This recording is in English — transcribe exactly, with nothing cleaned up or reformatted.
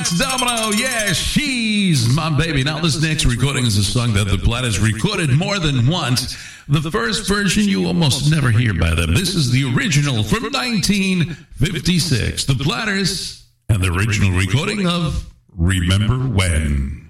It's Domino, yeah, she's my baby. Now, this next recording is a song that the Platters recorded more than once. The first version you almost never hear by them. This is the original from nineteen fifty-six. The Platters and the original recording of Remember When.